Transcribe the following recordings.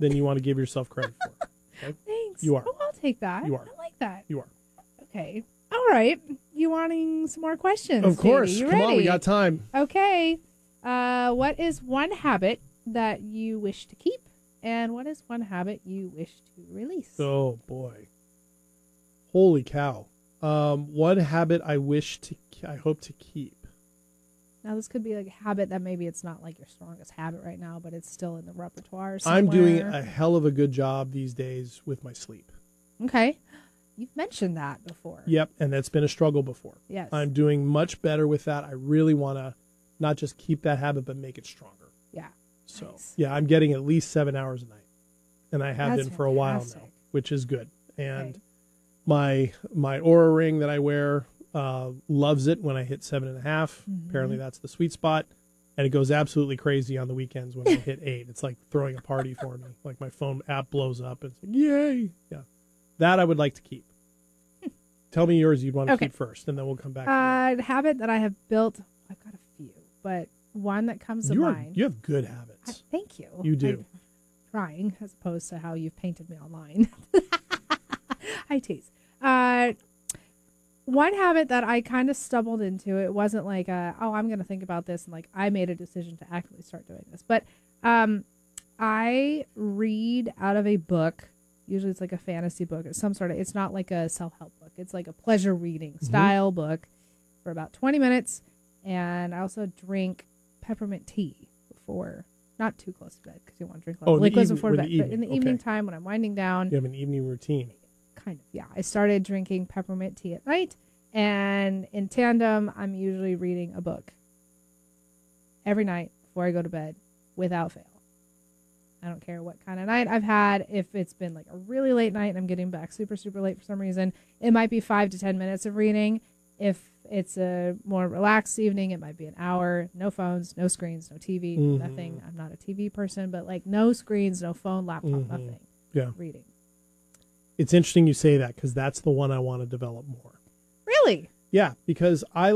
than you want to give yourself credit for. Okay? Thanks. You are. Oh, I'll take that. You are. I like that. You are. Okay. All right. You wanting some more questions? Of course. Katie? You Come ready? on, we got time. Okay. What is one habit that you wish to keep? And what is one habit you wish to release? Oh, boy. Holy cow. One habit I hope to keep. Now, this could be like a habit that maybe it's not like your strongest habit right now, but it's still in the repertoire somewhere. I'm doing a hell of a good job these days with my sleep. Okay. You've mentioned that before. Yep, and that's been a struggle before. Yes. I'm doing much better with that. I really want to not just keep that habit, but make it stronger. Yeah. So, Nice. yeah, I'm getting at least 7 hours a night. And I have That's been for a while now, fantastic. which is good. And Okay. my Aura ring that I wear loves it when I hit 7.5. Mm-hmm. Apparently that's the sweet spot. And it goes absolutely crazy on the weekends when I hit 8. It's like throwing a party for me. Like my phone app blows up. It's like, yay. Yeah. That I would like to keep. Tell me yours you'd want to Okay. keep first, and then we'll come back to The habit that I have built, I've got a few, but one that comes to you. mind. You have good habits. Thank you. You do. I'm trying, as opposed to how you've painted me online. I tease. One habit that I kind of stumbled into, it wasn't like, I'm going to think about this, and like I made a decision to actively start doing this. But I read out of a book. Usually it's like a fantasy book or some sort of, it's not like a self-help book. It's like a pleasure reading style book for about 20 minutes. And I also drink peppermint tea before, not too close to bed because you want to drink a lot of liquids before bed. But in the evening time when I'm winding down, You have an evening routine. kind of, yeah. I started drinking peppermint tea at night. And in tandem, I'm usually reading a book every night before I go to bed without fail. I don't care what kind of night I've had. If it's been like a really late night and I'm getting back super, super late for some reason, it might be 5 to 10 minutes of reading. If it's a more relaxed evening, it might be an hour. No phones, no screens, no TV, nothing. I'm not a TV person, but like no screens, no phone, laptop, nothing. Yeah. Reading. It's interesting you say that because that's the one I want to develop more. Really? Yeah, because I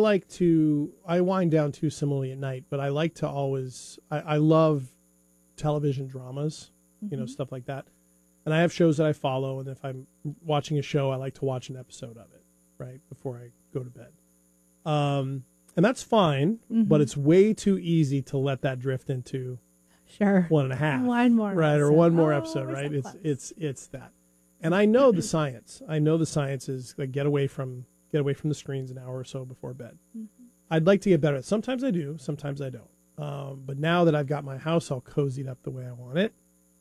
wind down too similarly at night, but I like to always, I love television dramas, stuff like that. And I have shows that I follow, and if I'm watching a show, I like to watch an episode of it, right, before I go to bed. And that's fine, but it's way too easy to let that drift into Sure. 1.5. One more right, episode. or one more Oh, episode, we're right? so close. It's that. And I know the science. I know the science is like get away from the screens an hour or so before bed. I'd like to get better at it. Sometimes I do, sometimes I don't. But now that I've got my house all cozied up the way I want it,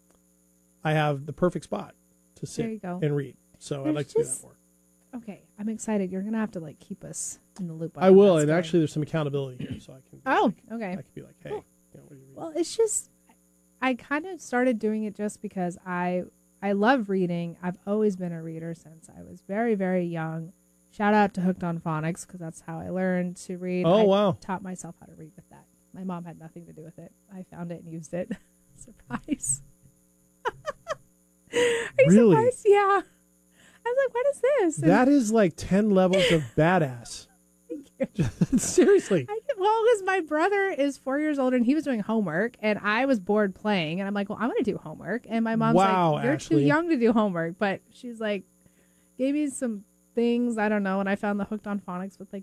I have the perfect spot to There sit you go. and read. So I'd There's like to do just- that more. Okay, I'm excited. You're gonna have to like keep us in the loop. on I how will, that's and going. actually there's some accountability here, so I can. Oh, I okay. can be like, hey, Cool. what are you reading? Well, it's just I kind of started doing it just because I love reading. I've always been a reader since I was very, very young. Shout out to Hooked on Phonics because that's how I learned to read. Oh, I wow. taught myself how to read with that. My mom had nothing to do with it. I found it and used it. Surprise. Are you Really? surprised? Yeah. I was like, what is this? And That is like 10 levels of badass. Seriously. because my brother is 4 years older and he was doing homework and I was bored playing and I'm like, well, I'm going to do homework. And my mom's Wow, like, you're Ashley. too young to do homework. But she's like, gave me some things, I don't know. And I found the Hooked on Phonics with like